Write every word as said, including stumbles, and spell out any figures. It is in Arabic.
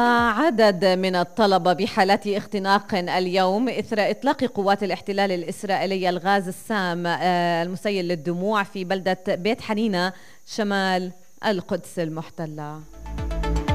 عدد من الطلبة بحالات اختناق اليوم إثر إطلاق قوات الاحتلال الإسرائيلية الغاز السام المسيل للدموع في بلدة بيت حنينة شمال القدس المحتلة.